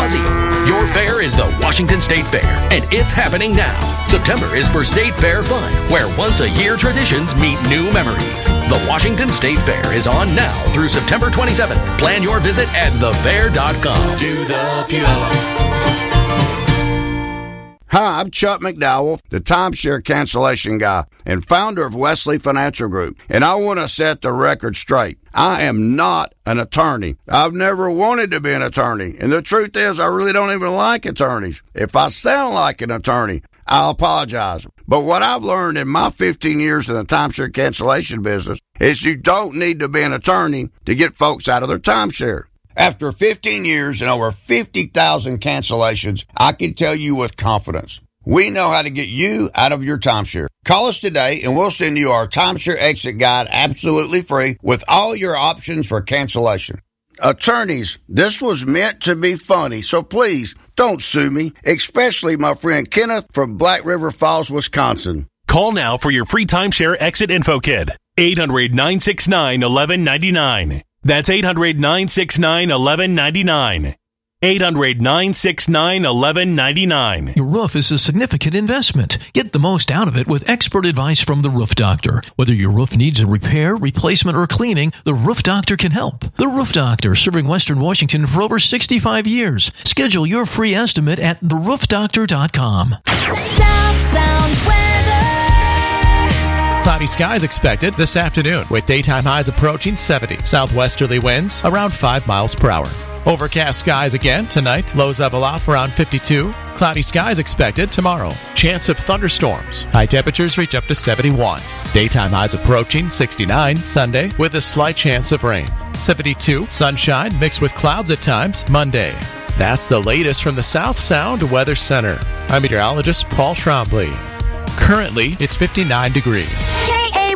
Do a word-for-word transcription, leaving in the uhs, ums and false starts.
Coliseum. Your fair is the Washington State Fair, and it's happening now. September is for State Fair fun, where once-a-year traditions meet new memories. The Washington State Fair is on now through September twenty-seventh. Plan your visit at the fair dot com. Do the Puyallup. Hi, I'm Chuck McDowell, the timeshare cancellation guy and founder of Wesley Financial Group, and I want to set the record straight. I am not an attorney. I've never wanted to be an attorney, and the truth is I really don't even like attorneys. If I sound like an attorney, I'll apologize. But what I've learned in my fifteen years in the timeshare cancellation business is you don't need to be an attorney to get folks out of their timeshare. After fifteen years and over fifty thousand cancellations, I can tell you with confidence, we know how to get you out of your timeshare. Call us today and we'll send you our timeshare exit guide absolutely free with all your options for cancellation. Attorneys, this was meant to be funny, so please don't sue me, especially my friend Kenneth from Black River Falls, Wisconsin. Call now for your free timeshare exit info kit. eight hundred, nine six nine, one one nine nine. That's eight hundred, nine six nine, one one nine nine. eight hundred, nine six nine, one one nine nine. Your roof is a significant investment. Get the most out of it with expert advice from the Roof Doctor. Whether your roof needs a repair, replacement, or cleaning, the Roof Doctor can help. The Roof Doctor, serving Western Washington for over sixty-five years. Schedule your free estimate at the roof doctor dot com. South Sound weather. Cloudy skies expected this afternoon with daytime highs approaching seventy. Southwesterly winds around five miles per hour. Overcast skies again tonight. Lows level off around fifty-two. Cloudy skies expected tomorrow. Chance of thunderstorms. High temperatures reach up to seventy-one. Daytime highs approaching sixty-nine Sunday with a slight chance of rain. seventy-two. Sunshine mixed with clouds at times Monday. That's the latest from the South Sound Weather Center. I'm meteorologist Paul Trombley. Currently, it's fifty-nine degrees.